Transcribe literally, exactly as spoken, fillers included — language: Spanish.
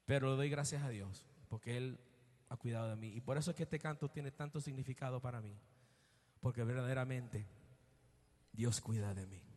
Pero le doy gracias a Dios porque Él ha cuidado de mí. Y por eso es que este canto tiene tanto significado para mí, porque verdaderamente Dios cuida de mí.